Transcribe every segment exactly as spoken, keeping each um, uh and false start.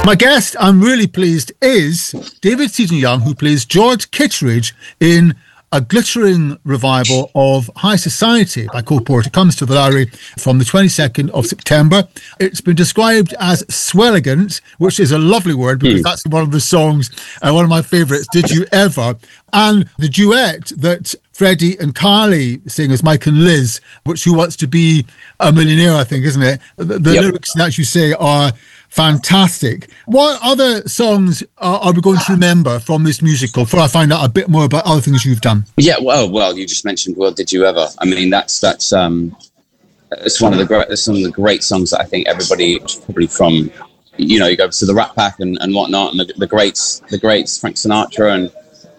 My guest, I'm really pleased, is David Seaton-Young, who plays George Kittredge in a glittering revival of High Society by Cole Porter. It comes to the Lowry from the twenty-second of September. It's been described as swelligant, which is a lovely word because mm. that's one of the songs, uh, one of my favourites, Did You Ever? And the duet that Freddie and Carly sing as Mike and Liz, which Who Wants to Be a Millionaire, I think, isn't it? The, the yep. lyrics that you say are fantastic. What other songs are, are we going to remember from this musical before I find out a bit more about other things you've done? Yeah, well, well, you just mentioned "Well, Did You Ever?" I mean, that's that's um, it's one of the great, some of the great songs that I think everybody probably from, you know, you go to the Rat Pack and, and whatnot, and the, the greats, the greats, Frank Sinatra and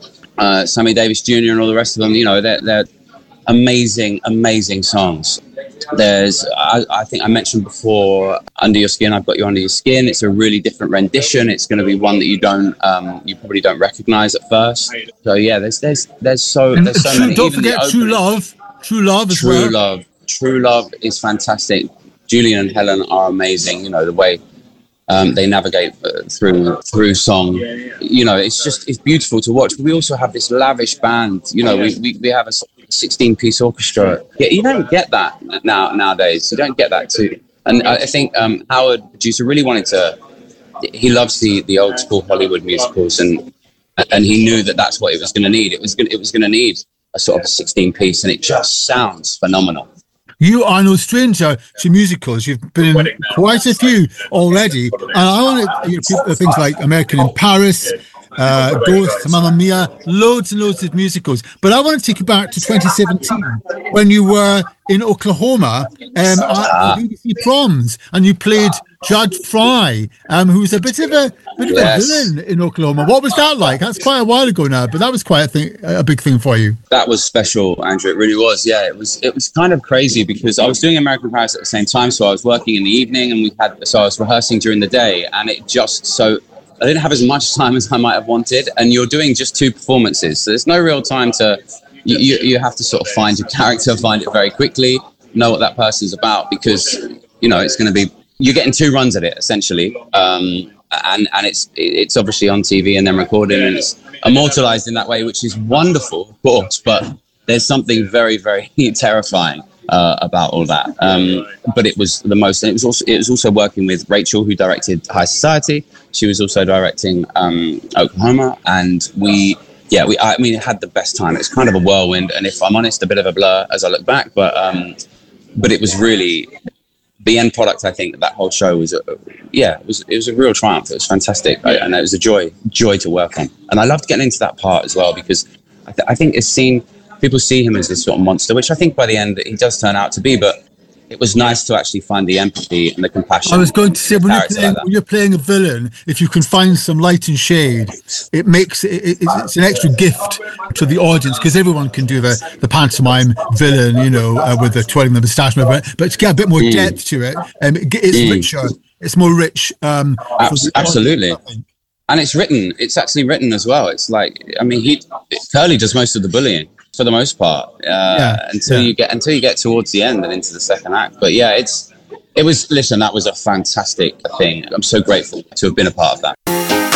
uh, Sammy Davis Junior and all the rest of them. You know, they're they're amazing, amazing songs. There's, I, I think I mentioned before, Under Your Skin, I've Got You Under Your Skin. It's a really different rendition. It's going to be one that you don't, um, you probably don't recognise at first. So yeah, there's, there's, there's so, and there's so true, many. Don't Even forget True Love. True Love as True well. True Love. True Love is fantastic. Julian and Helen are amazing. You know, the way um, they navigate uh, through through song. You know, it's just, it's beautiful to watch. But we also have this lavish band. You know, we we, we have a sixteen-piece orchestra. Yeah, you don't get that now nowadays. You don't get that too. And I think um, Howard, producer, really wanted to. He loves the the old school Hollywood musicals, and and he knew that that's what it was going to need. It was going it was going to need a sort of a sixteen-piece, and it just sounds phenomenal. You are no stranger to musicals. You've been in quite a few already, and I want to, you know, things like American in Paris, uh, Ghost, Mamma Mia, loads and loads of musicals. But I want to take you back to twenty seventeen when you were in Oklahoma um, at the B B C Proms, and you played Judge Fry, um, who was a bit of a bit of yes. a villain in Oklahoma. What was that like? That's quite a while ago now, but that was quite a thing, a big thing for you. That was special, Andrew. It really was. Yeah, it was. It was kind of crazy because I was doing American Paris at the same time, so I was working in the evening, and we had so I was rehearsing during the day, and it just so. I didn't have as much time as I might have wanted, and you're doing just two performances, so there's no real time to. You, you, you have to sort of find your character, find it very quickly, know what that person's about, because you know it's going to be. You're getting two runs at it essentially, um, and and it's it's obviously on T V and then recorded, and it's immortalized in that way, which is wonderful, of course. But there's something very very terrifying uh, about all that. Um, but it was the most, and it was also it was also working with Rachel, who directed High Society. She was also directing um, Oklahoma, and we, yeah, we. I mean, it had the best time. It's kind of a whirlwind, and if I'm honest, a bit of a blur as I look back. But um, but it was really the end product. I think that whole show was, a, yeah, it was it was a real triumph. It was fantastic, I, and it was a joy joy to work on. And I loved getting into that part as well because I, th- I think it's seen people see him as this sort of monster, which I think by the end he does turn out to be, but. It was nice to actually find the empathy and the compassion. I was going to say, when you're, playing, like when you're playing a villain, if you can find some light and shade, it makes it, it it's an extra gift to the audience, because everyone can do the, the pantomime villain, you know, uh, with the twirling the moustache, but, but to get a bit more mm. depth to it, um, it it's mm. richer, it's more rich. Um, Abs- absolutely. Audience, and it's written, it's actually written as well. It's like, I mean, he Curly does most of the bullying. For the most part, uh, yeah, until yeah. you get until you get towards the end and into the second act. But yeah, it's it was. Listen, that was a fantastic thing. I'm so grateful to have been a part of that.